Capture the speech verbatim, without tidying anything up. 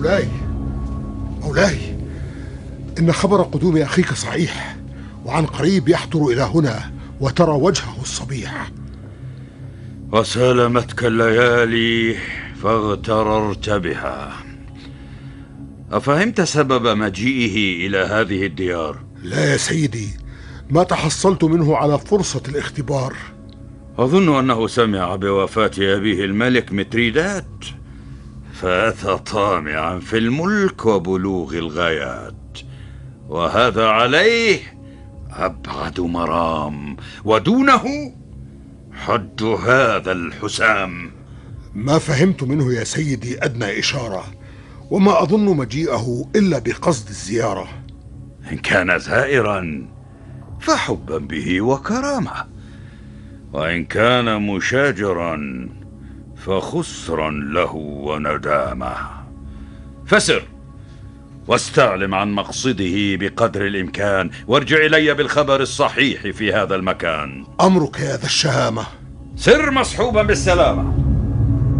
مولاي مولاي إن خبر قدوم أخيك صحيح، وعن قريب يحضر إلى هنا وترى وجهه الصبيح. وسالمتك الليالي فاغتررت بها. أفهمت سبب مجيئه إلى هذه الديار؟ لا يا سيدي، ما تحصلت منه على فرصة الاختبار. أظن أنه سمع بوفاة أبيه الملك متريدات، فأتى طامعا في الملك وبلوغ الغايات، وهذا عليه أبعد مرام، ودونه حد هذا الحسام. ما فهمت منه يا سيدي أدنى إشارة، وما أظن مجيئه إلا بقصد الزيارة. إن كان زائرا فحبا به وكرامة، وإن كان مشاجرا فخسرا له وندامة. فسر واستعلم عن مقصده بقدر الإمكان، وارجع إلي بالخبر الصحيح في هذا المكان. أمرك يا ذا الشهامة. سر مصحوبا بالسلامة.